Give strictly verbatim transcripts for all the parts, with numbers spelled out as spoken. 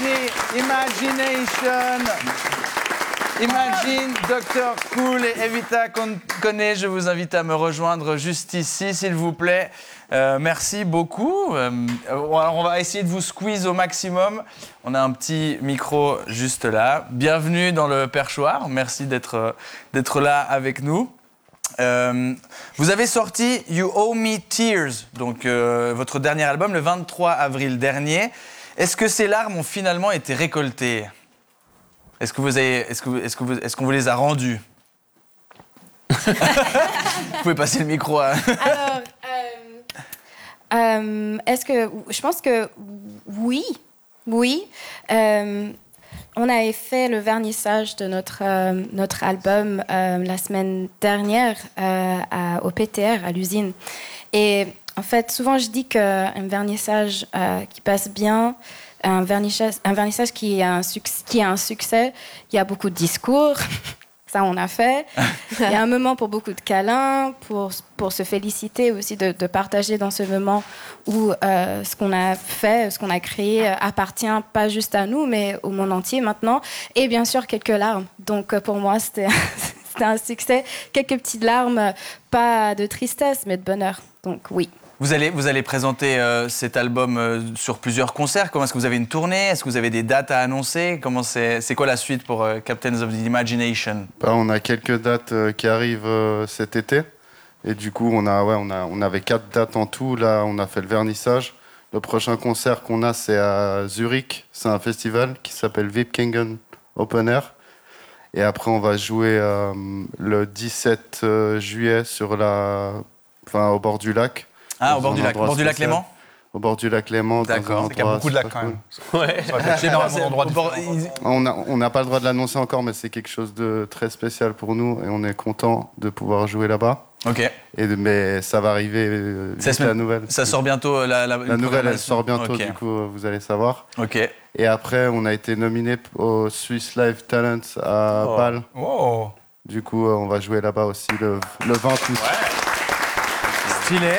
Imagination. Imagine, docteur Cool et Evita qu'on connaît. Je vous invite à me rejoindre juste ici, s'il vous plaît. Euh, merci beaucoup. Euh, alors on va essayer de vous squeeze au maximum. On a un petit micro juste là. Bienvenue dans le perchoir. Merci d'être, d'être là avec nous. Euh, vous avez sorti You Owe Me Tears, donc euh, votre dernier album, le vingt-trois avril dernier. Est-ce que ces larmes ont finalement été récoltées ? Est-ce que vous avez, est-ce que, est-ce que vous, est-ce qu'on vous les a rendues ? Vous pouvez passer le micro à... Alors, euh, euh, est-ce que... Je pense que oui, oui. Euh, on avait fait le vernissage de notre, euh, notre album euh, la semaine dernière euh, à, au P T R, à l'usine. Et en fait, souvent je dis qu'un vernissage euh, qui passe bien... Un vernissage, un vernissage qui a un, succès, qui a un succès, il y a beaucoup de discours, ça on a fait. Il y a un moment pour beaucoup de câlins, pour, pour se féliciter aussi, de, de partager dans ce moment où euh, ce qu'on a fait, ce qu'on a créé appartient pas juste à nous, mais au monde entier maintenant. Et bien sûr, quelques larmes. Donc pour moi, c'était, c'était un succès. Quelques petites larmes, pas de tristesse, mais de bonheur. Donc oui. Vous allez, vous allez présenter euh, cet album euh, sur plusieurs concerts. Comment est-ce que vous avez une tournée ? Est-ce que vous avez des dates à annoncer ? Comment c'est, c'est quoi la suite pour euh, Captains of the Imagination ? Bah, on a quelques dates euh, qui arrivent euh, cet été. Et du coup, on, a, ouais, on, a, on avait quatre dates en tout. Là, on a fait le vernissage. Le prochain concert qu'on a, c'est à Zurich. C'est un festival qui s'appelle Vipkingen Open Air. Et après, on va jouer euh, le dix-sept juillet sur la, enfin, au bord du lac. Ah, au bord du lac, au bord du lac Léman ? Au bord du lac Léman. D'accord. Il y a beaucoup de lacs quand même. Ouais. On n'a on n'a pas le droit de l'annoncer encore, mais c'est quelque chose de très spécial pour nous et on est content de pouvoir jouer là-bas. Ok. Et de, mais ça va arriver euh, vite, semaine, la nouvelle. Ça sort bientôt la La, la nouvelle, elle sort bientôt, okay. Du coup, vous allez savoir. Ok. Et après, on a été nominé au Swiss Live Talent à oh. Bâle. Oh. Du coup, on va jouer là-bas aussi le, le vingt août. Ouais. Stylé.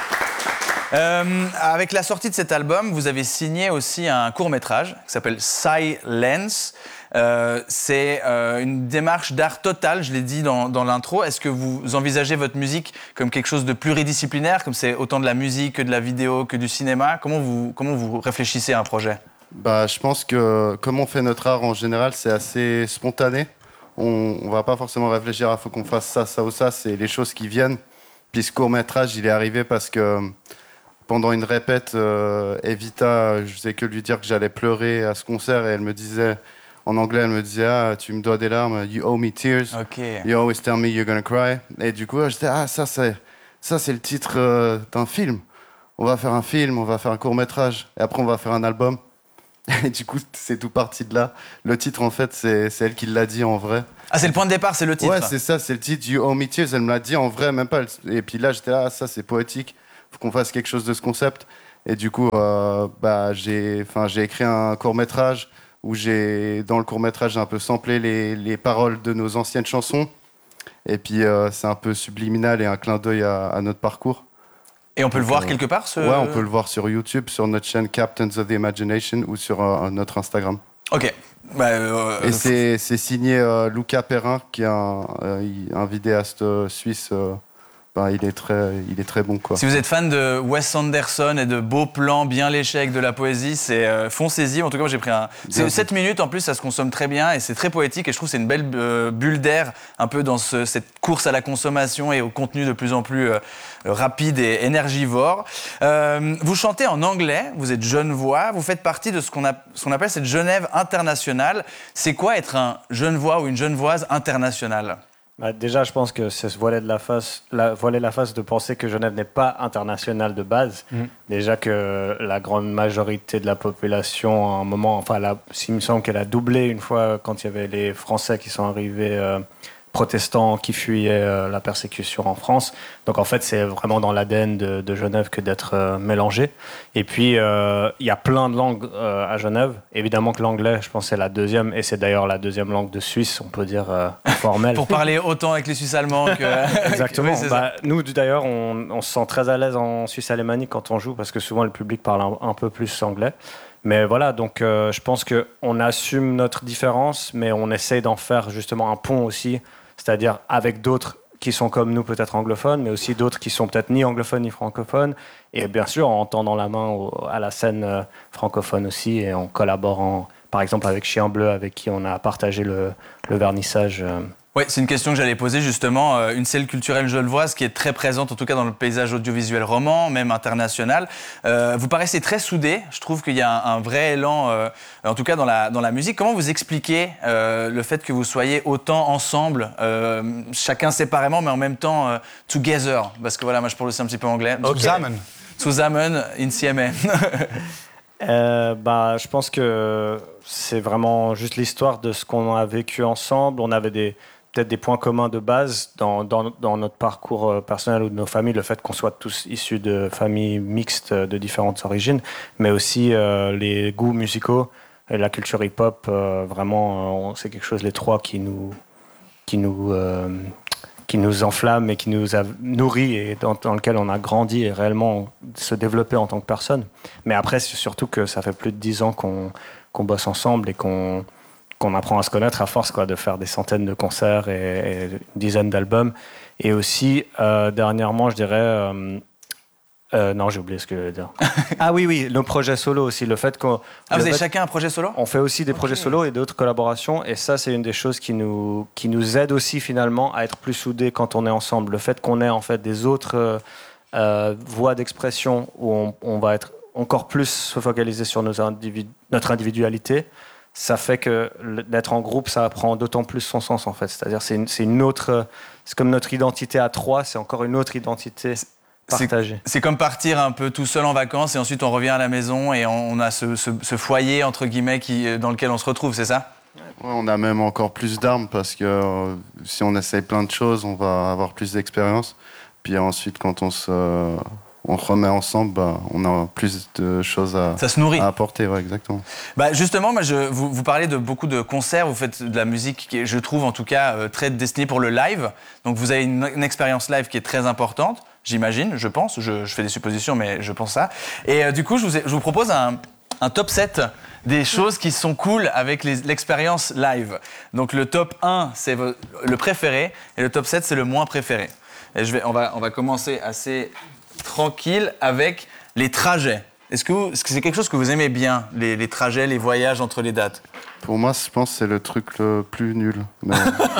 Euh, avec la sortie de cet album, vous avez signé aussi un court-métrage qui s'appelle Silence. Euh, c'est euh, une démarche d'art totale, je l'ai dit dans, dans l'intro. Est-ce que vous envisagez votre musique comme quelque chose de pluridisciplinaire, comme c'est autant de la musique que de la vidéo, que du cinéma ? Comment vous, comment vous réfléchissez à un projet ? Bah, je pense que comme on fait notre art en général, c'est assez spontané. On ne va pas forcément réfléchir à faut qu'on fasse ça, ça ou ça. C'est les choses qui viennent. Puis ce court-métrage, il est arrivé parce que pendant une répète, euh, Evita, je faisais que lui dire que j'allais pleurer à ce concert et elle me disait, en anglais, elle me disait « Ah, tu me dois des larmes, you owe me tears, okay. You always tell me you're gonna cry ». Et du coup, je disais « Ah, ça c'est, ça, c'est le titre euh, d'un film. On va faire un film, on va faire un court-métrage et après on va faire un album ». Et du coup, c'est tout parti de là. Le titre, en fait, c'est, c'est elle qui l'a dit en vrai. Ah, c'est le point de départ, c'est le titre. Ouais, c'est ça, c'est le titre « You owe me tears ». Elle me l'a dit en vrai, même pas. Et puis là, j'étais là, ah, ça c'est poétique. Faut qu'on fasse quelque chose de ce concept. Et du coup, euh, bah, j'ai, j'ai écrit un court-métrage où j'ai, dans le court-métrage, j'ai un peu samplé les, les paroles de nos anciennes chansons. Et puis, euh, c'est un peu subliminal et un clin d'œil à, à notre parcours. Et on peut Donc, le voir euh, quelque part ce... Ouais, on peut le voir sur YouTube, sur notre chaîne Captains of the Imagination ou sur euh, notre Instagram. Ok. Bah, euh, et c'est, c'est signé euh, Luca Perrin, qui est un, euh, un vidéaste euh, suisse. Euh, Ben, il, est très, il est très bon, quoi. Si vous êtes fan de Wes Anderson et de beaux plans bien léchés avec de la poésie, c'est, euh, foncez-y. En tout cas, moi, j'ai pris un... C'est sept minutes, en plus, ça se consomme très bien et c'est très poétique. Et je trouve que c'est une belle euh, bulle d'air un peu dans ce, cette course à la consommation et au contenu de plus en plus euh, rapide et énergivore. Euh, vous chantez en anglais, vous êtes Genevois, vous faites partie de ce qu'on, a, ce qu'on appelle cette Genève internationale. C'est quoi être un Genevois ou une Genevoise internationale ? Bah déjà, je pense que c'est se voiler, de la face, la, voiler la face de penser que Genève n'est pas internationale de base. Mmh. Déjà que la grande majorité de la population, à un moment, enfin, la, il me semble qu'elle a doublé une fois quand il y avait les Français qui sont arrivés, euh, protestants qui fuyaient euh, la persécution en France. Donc en fait, c'est vraiment dans l'A D N de, de Genève que d'être euh, mélangé. Et puis, euh, il y a plein de langues euh, à Genève. Évidemment que l'anglais, je pense, c'est la deuxième. Et c'est d'ailleurs la deuxième langue de Suisse, on peut dire, euh, formelle. Pour parler autant avec les Suisses allemands que... Exactement. Oui, bah, nous, d'ailleurs, on, on se sent très à l'aise en Suisse alémanique quand on joue, parce que souvent, le public parle un, un peu plus anglais. Mais voilà, donc euh, je pense qu'on assume notre différence, mais on essaye d'en faire justement un pont aussi, c'est-à-dire avec d'autres qui sont comme nous, peut-être anglophones, mais aussi d'autres qui sont peut-être ni anglophones ni francophones, et bien sûr en tendant la main au, à la scène euh, francophone aussi, et en collaborant, par exemple avec Chien Bleu, avec qui on a partagé le, le vernissage. Euh, Oui, c'est une question que j'allais poser justement. Euh, une scène culturelle genevoise qui est très présente, en tout cas dans le paysage audiovisuel roman, même international. Euh, vous paraissez très soudés. Je trouve qu'il y a un, un vrai élan, euh, en tout cas dans la, dans la musique. Comment vous expliquez euh, le fait que vous soyez autant ensemble, euh, chacun séparément, mais en même temps euh, together? Parce que voilà, moi je parle aussi un petit peu anglais. Okay. Zusammen. Zusammen, insieme. euh, bah, je pense que c'est vraiment juste l'histoire de ce qu'on a vécu ensemble. On avait des peut-être des points communs de base dans, dans, dans notre parcours personnel ou de nos familles, le fait qu'on soit tous issus de familles mixtes de différentes origines, mais aussi euh, les goûts musicaux et la culture hip-hop, euh, vraiment, euh, c'est quelque chose, les trois, qui nous, qui nous, euh, qui nous enflamme et qui nous a nourris et dans, dans lequel on a grandi et réellement se développer en tant que personne. Mais après, c'est surtout que ça fait plus de dix ans qu'on, qu'on bosse ensemble et qu'on qu'on apprend à se connaître à force quoi, de faire des centaines de concerts et, et une dizaine d'albums. Et aussi, euh, dernièrement, je dirais... Euh, euh, non, j'ai oublié ce que je voulais dire. Ah oui, oui, nos projets solo aussi. Le fait qu'on... Ah, vous avez fait, chacun un projet solo? On fait aussi des okay. projets solo et d'autres collaborations. Et ça, c'est une des choses qui nous, qui nous aide aussi finalement à être plus soudés quand on est ensemble. Le fait qu'on ait en fait des autres euh, voies d'expression où on, on va être encore plus se focaliser sur nos individu- notre individualité, ça fait que d'être en groupe, ça prend d'autant plus son sens, en fait. C'est-à-dire, c'est une, c'est une autre... C'est comme notre identité à trois, c'est encore une autre identité partagée. C'est, c'est comme partir un peu tout seul en vacances et ensuite on revient à la maison et on a ce, ce, ce foyer, entre guillemets, qui, dans lequel on se retrouve, c'est ça? Ouais, on a même encore plus d'armes parce que euh, si on essaye plein de choses, on va avoir plus d'expérience. Puis ensuite, quand on se... Euh, on remet ensemble, bah, on a plus de choses à, ça se nourrit. à apporter. Ouais, exactement. Bah justement, moi, je, vous, vous parlez de beaucoup de concerts, vous faites de la musique qui est, je trouve en tout cas, euh, très destinée pour le live. Donc vous avez une, une expérience live qui est très importante, j'imagine, je pense. Je, je fais des suppositions, mais je pense ça. Et euh, du coup, je vous, ai, je vous propose un, un top sept des choses qui sont cool avec les, l'expérience live. Donc le top un, c'est le préféré, et le top sept, c'est le moins préféré. Et je vais, on, va, on va commencer assez... tranquille avec les trajets. Est-ce que, vous, est-ce que c'est quelque chose que vous aimez bien, les, les trajets, les voyages entre les dates? Pour moi, je pense que c'est le truc le plus nul. Mais...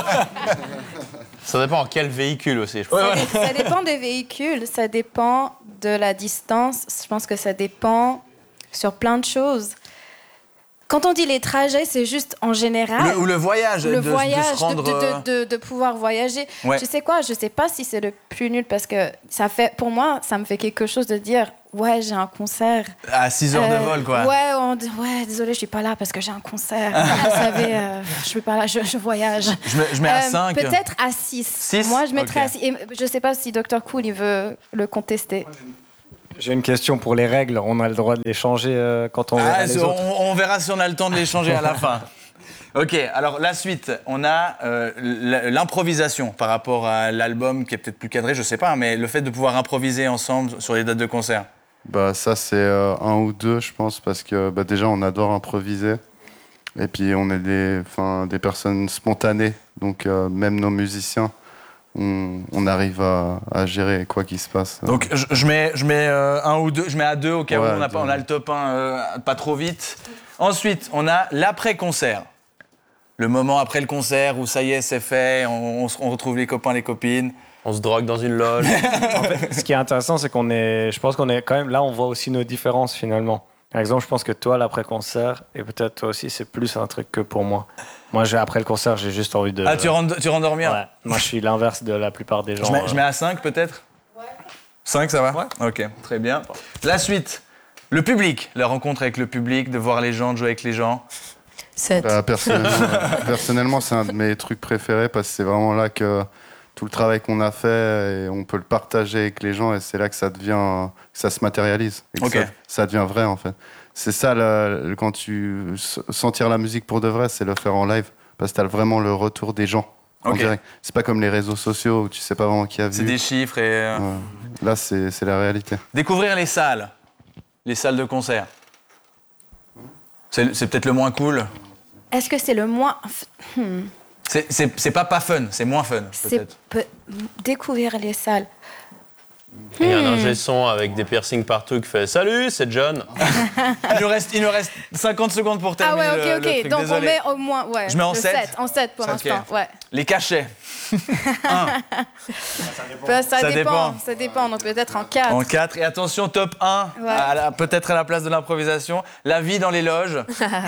Ça dépend en quel véhicule aussi, je pense. Ça, ça dépend des véhicules, ça dépend de la distance. Je pense que ça dépend sur plein de choses. Quand on dit les trajets, c'est juste en général. Le, ou le voyage. Le de, voyage, de, se rendre... de, de, de, de pouvoir voyager. Ouais. Je sais quoi, je sais pas si c'est le plus nul parce que ça fait, pour moi, ça me fait quelque chose de dire ouais, j'ai un concert. À six heures euh, de vol, quoi. Ouais, on dit ouais, désolé, je suis pas là parce que j'ai un concert. Vous savez, euh, je suis pas là, je, je voyage. Je mets, je mets à euh, cinq. Peut-être à six. six Moi, je mettrais okay. à six. Et je sais pas si docteur Cool, il veut le contester. J'ai une question pour les règles. On a le droit de les changer euh, quand on ah, verra les on, autres. On verra si on a le temps de les changer à la fin. Ok, alors la suite, on a euh, l'improvisation par rapport à l'album qui est peut-être plus cadré, je sais pas, mais le fait de pouvoir improviser ensemble sur les dates de concert. Bah ça c'est euh, un ou deux, je pense, parce que bah, déjà on adore improviser. Et puis on est des, des personnes spontanées, donc euh, même nos musiciens. On, on arrive à, à gérer quoi qu'il se passe. Donc je, je mets, je mets euh, un ou deux, je mets à deux au cas ouais, où on a, pas, on a le top un euh, pas trop vite. Ensuite, on a l'après-concert. Le moment après le concert où ça y est, c'est fait, on, on, on retrouve les copains, les copines. On se drogue dans une loge. En fait, ce qui est intéressant, c'est qu'on est, je pense qu'on est quand même là, on voit aussi nos différences finalement. Par exemple, je pense que toi, l'après-concert, et peut-être toi aussi, c'est plus un truc que pour moi. Moi, j'ai, après le concert, j'ai juste envie de... Ah, tu rentres, tu rentres dormir? Ouais. Moi, je suis l'inverse de la plupart des gens. Je mets, euh... je mets à cinq, peut-être? Ouais. cinq, ça va? Ouais. Ok, très bien. La suite, le public, la rencontre avec le public, de voir les gens, de jouer avec les gens. sept. Bah, personnellement, personnellement, c'est un de mes trucs préférés parce que c'est vraiment là que tout le travail qu'on a fait, et on peut le partager avec les gens et c'est là que ça devient, que ça se matérialise. Et que okay. ça, ça devient vrai, en fait. C'est ça, le, quand tu sentir la musique pour de vrai, c'est le faire en live, parce que t'as vraiment le retour des gens en okay. direct. C'est pas comme les réseaux sociaux où tu sais pas vraiment qui a vu. C'est des chiffres et... Ouais. Là, c'est, c'est la réalité. Découvrir les salles, les salles de concert. C'est, c'est peut-être le moins cool. Est-ce que c'est le moins... Hmm. C'est, c'est, c'est pas pas fun, c'est moins fun, peut-être. C'est pe- découvrir les salles. Et il y a un Hmm. ingé son avec des piercings partout qui fait « Salut, c'est John !» Il nous reste, il nous reste cinquante secondes pour Ah terminer ouais, ok, le, ok. le truc, Donc désolé. on met au moins... Ouais, Je mets en le sept. En sept pour Ok. l'instant, ouais. Les cachets. Bah, ça, Ça dépend, dépend. ça dépend. Donc peut-être en quatre. En quatre. Et attention, top un, Ouais. à la- peut-être à la place de l'improvisation. La vie dans les loges.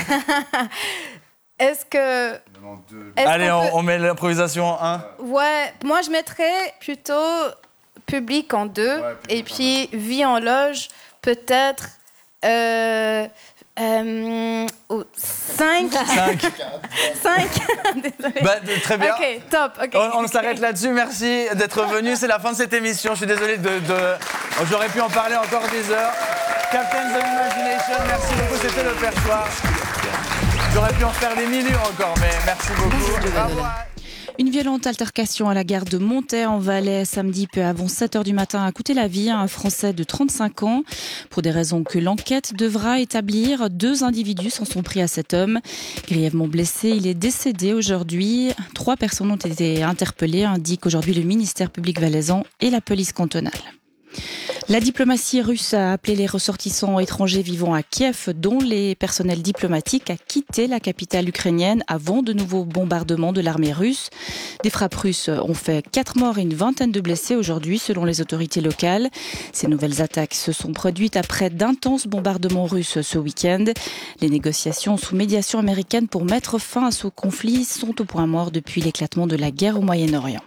Est-ce que... est-ce Allez, qu'on on, peut- on met l'improvisation en un. Ouais, moi je mettrais plutôt public en deux et puis vie en loge peut-être euh, euh, oh, cinq. cinq. cinq. Désolée. Bah, de- très bien. Ok, top. ok. On, on s'arrête là-dessus. Merci d'être venu. C'est la fin de cette émission. Je suis désolé de. de... J'aurais pu en parler encore des heures. Captains of Imagination, merci beaucoup. C'était le perchoir. J'aurais pu en faire des milliers encore, mais merci beaucoup. Bravo. Une violente altercation à la gare de Montaix en Valais samedi peu avant sept heures du matin a coûté la vie à un Français de trente-cinq ans. Pour des raisons que l'enquête devra établir, deux individus s'en sont pris à cet homme. Grièvement blessé, il est décédé aujourd'hui. Trois personnes ont été interpellées, indique aujourd'hui le ministère public valaisan et la police cantonale. La diplomatie russe a appelé les ressortissants étrangers vivant à Kiev, dont les personnels diplomatiques, à quitter la capitale ukrainienne avant de nouveaux bombardements de l'armée russe. Des frappes russes ont fait quatre morts et une vingtaine de blessés aujourd'hui, selon les autorités locales. Ces nouvelles attaques se sont produites après d'intenses bombardements russes ce week-end. Les négociations sous médiation américaine pour mettre fin à ce conflit sont au point mort depuis l'éclatement de la guerre au Moyen-Orient.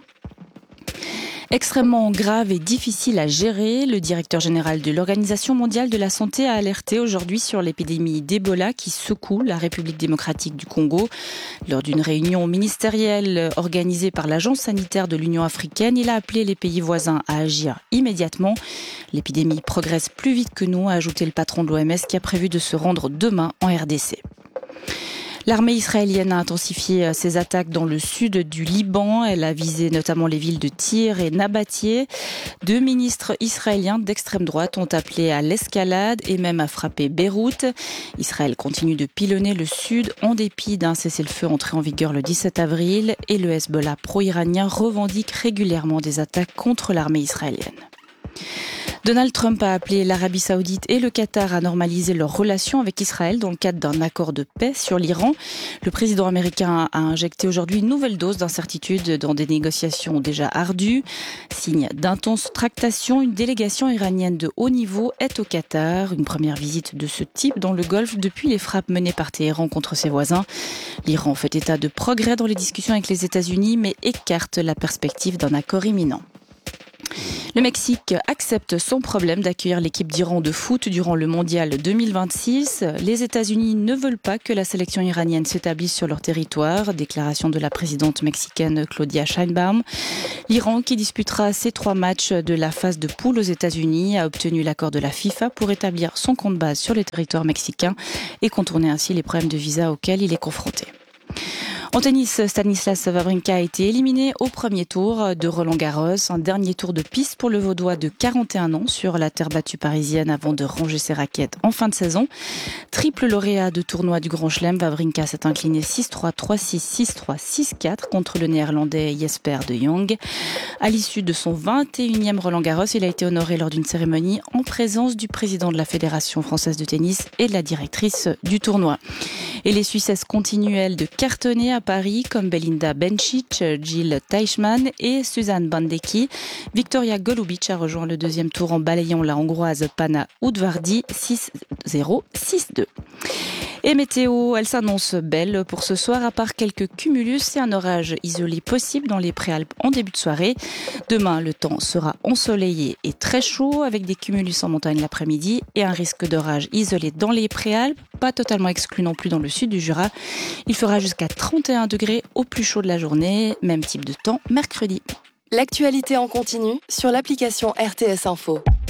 Extrêmement grave et difficile à gérer, le directeur général de l'Organisation mondiale de la santé a alerté aujourd'hui sur l'épidémie d'Ebola qui secoue la République démocratique du Congo. Lors d'une réunion ministérielle organisée par l'Agence sanitaire de l'Union africaine, il a appelé les pays voisins à agir immédiatement. L'épidémie progresse plus vite que nous, a ajouté le patron de l'O M S qui a prévu de se rendre demain en R D C. L'armée israélienne a intensifié ses attaques dans le sud du Liban. Elle a visé notamment les villes de Tyr et Nabatie. Deux ministres israéliens d'extrême droite ont appelé à l'escalade et même à frapper Beyrouth. Israël continue de pilonner le sud en dépit d'un cessez-le-feu entré en vigueur le dix-sept avril et le Hezbollah pro-iranien revendique régulièrement des attaques contre l'armée israélienne. Donald Trump a appelé l'Arabie Saoudite et le Qatar à normaliser leurs relations avec Israël dans le cadre d'un accord de paix sur l'Iran. Le président américain a injecté aujourd'hui une nouvelle dose d'incertitude dans des négociations déjà ardues. Signe d'intenses tractations, une délégation iranienne de haut niveau est au Qatar. Une première visite de ce type dans le Golfe depuis les frappes menées par Téhéran contre ses voisins. L'Iran fait état de progrès dans les discussions avec les États-Unis, mais écarte la perspective d'un accord imminent. Le Mexique accepte sans problème d'accueillir l'équipe d'Iran de foot durant le mondial deux mille vingt-six. Les États-Unis ne veulent pas que la sélection iranienne s'établisse sur leur territoire. Déclaration de la présidente mexicaine Claudia Sheinbaum. L'Iran, qui disputera ses trois matchs de la phase de poule aux États-Unis, a obtenu l'accord de la FIFA pour établir son camp de base sur le territoire mexicain et contourner ainsi les problèmes de visa auxquels il est confronté. En tennis, Stanislas Wawrinka a été éliminé au premier tour de Roland-Garros. Un dernier tour de piste pour le Vaudois de quarante et un ans sur la terre battue parisienne avant de ranger ses raquettes en fin de saison. Triple lauréat de tournoi du Grand Chelem, Wawrinka s'est incliné six trois, trois six, six trois, six quatre contre le néerlandais Jesper de Jong. À l'issue de son vingt et unième Roland-Garros, il a été honoré lors d'une cérémonie en présence du président de la Fédération française de tennis et de la directrice du tournoi. Et les Suissesses continuent, elles, de cartonner à Paris, comme Belinda Bencic, Jill Teichmann et Suzanne Bandecki. Victoria Golubic a rejoint le deuxième tour en balayant la Hongroise Pana Udvardi six zéro, six deux. Et météo, elle s'annonce belle pour ce soir, à part quelques cumulus et un orage isolé possible dans les Préalpes en début de soirée. Demain, le temps sera ensoleillé et très chaud, avec des cumulus en montagne l'après-midi et un risque d'orage isolé dans les Préalpes, pas totalement exclu non plus dans le sud du Jura. Il fera jusqu'à trente et un degrés au plus chaud de la journée, même type de temps mercredi. L'actualité en continu sur l'application R T S Info.